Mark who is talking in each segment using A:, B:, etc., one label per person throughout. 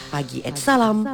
A: pagi @salam.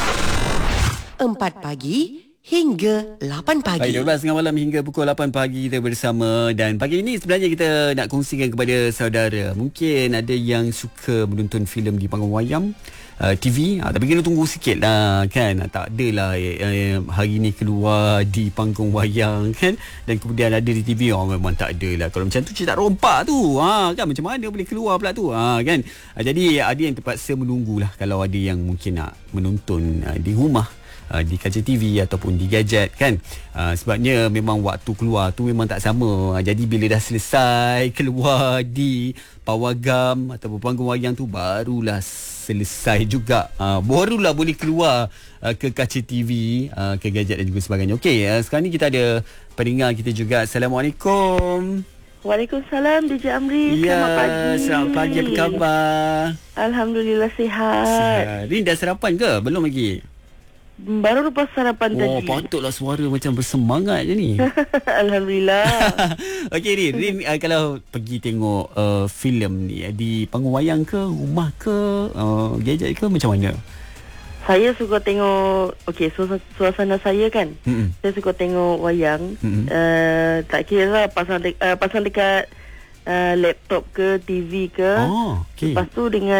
A: 4 pagi hingga 8 pagi.
B: Baik, 12 malam hingga pukul 8 pagi kita bersama. Dan pagi ini sebenarnya kita nak kongsikan kepada saudara. Mungkin ada yang suka menonton filem di panggung wayang TV, tapi kena tunggu sikit lah kan. Tak adalah hari ni keluar di panggung wayang kan, dan kemudian ada di TV. Memang tak adalah. Kalau macam tu cerita rompak tu kan, macam mana boleh keluar pula tu kan. Jadi ada yang terpaksa menunggulah kalau ada yang mungkin nak menonton di rumah, di kaca TV ataupun di gadget kan. Sebabnya memang waktu keluar tu memang tak sama. Jadi bila dah selesai keluar di pawagam ataupun panggung wayang tu, barulah selesai juga, barulah boleh keluar ke kaca TV, ke gadget dan juga sebagainya. Okey, sekarang ni kita ada pendengar kita juga. Assalamualaikum.
C: Waalaikumsalam DJ Amri. Selamat pagi.
B: Selamat pagi, apa khabar?
C: Alhamdulillah sihat.
B: Rin, dah sarapan ke? Belum lagi?
C: Baru lepas sarapan tadi.
B: Patutlah suara macam bersemangat je ni.
C: Alhamdulillah.
B: Okey Rin, kalau pergi tengok filem ni di panggung wayang ke, rumah ke, gadget ke, macam mana?
C: Saya suka tengok, suasana saya kan. Saya suka tengok wayang. Tak kira lah pasang dekat laptop ke, TV ke.
B: Okay.
C: Lepas tu dengan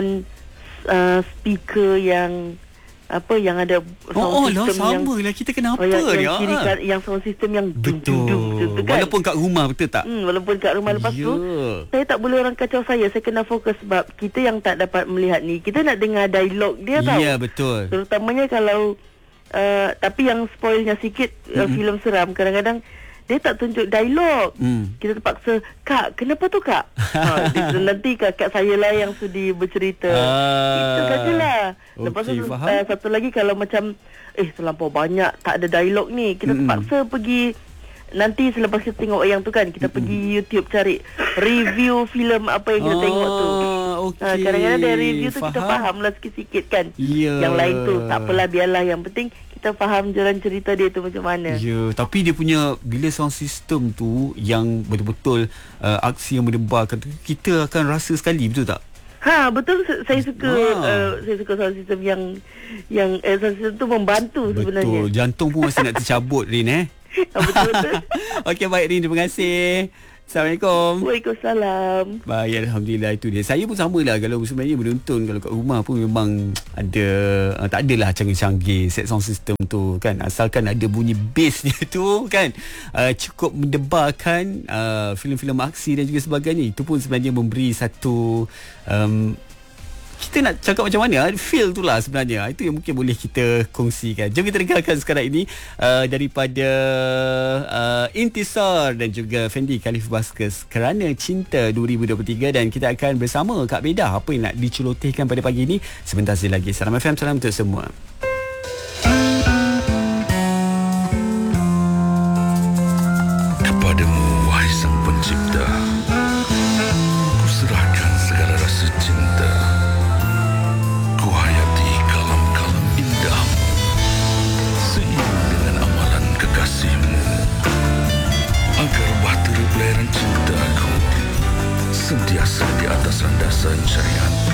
C: speaker yang yang ada sound system
B: sama lah kita kenapa
C: ni yang sound system yang
B: betul
C: dum, kan?
B: Walaupun kat rumah, betul tak?
C: Walaupun kat rumah. Lepas tu saya tak boleh orang kacau saya kena fokus, sebab kita yang tak dapat melihat ni, kita nak dengar dialog dia tau.
B: Ya, betul.
C: Terutamanya kalau tapi yang spoilnya sikit, filem seram kadang-kadang dia tak tunjuk dialog. Kita terpaksa, Kak, kenapa tu Kak? Nanti kakak saya lah yang sudi bercerita. Itu sajalah. Lepas tu satu lagi, kalau macam terlampau banyak tak ada dialog ni, kita terpaksa pergi. Nanti selepas kita tengok wayang tu kan, kita pergi YouTube cari review filem apa yang kita tengok tu. Kadang-kadang dari review tu kita faham lah sikit-sikit kan. Yang lain tu tak apalah, biarlah, yang penting kita faham jalan cerita dia tu macam mana.
B: Tapi dia punya, bila sound system tu yang betul-betul aksi yang mendebarkan tu, kita akan rasa sekali, betul tak?
C: Betul. Saya suka saya suka sound system yang sound system tu membantu sebenarnya.
B: Betul. Jantung pun masih nak tercabut, Rin.
C: Betul.
B: Okey, baik Rin, terima kasih. Assalamualaikum.
C: Waalaikumsalam.
B: Baik, Alhamdulillah, itu dia. Saya pun sama lah. Kalau sebenarnya menonton, kalau kat rumah pun memang ada, tak adalah canggih-canggih set sound system tu kan. Asalkan ada bunyi bass dia tu kan, cukup mendebarkan filem-filem aksi dan juga sebagainya. Itu pun sebenarnya memberi satu kita nak cakap macam mana, feel tu lah sebenarnya. Itu yang mungkin boleh kita kongsikan. Jom kita dengarkan sekarang ini daripada Intisar dan juga Fendi Khalif Baskes, Kerana Cinta 2023. Dan kita akan bersama Kak Bedah, apa yang nak dicelotehkan pada pagi ini sebentar lagi. Salam FM, salam untuk semua.
D: Kepadamu, wahai Sang Pencipta, ku serahkan segala rasa cinta.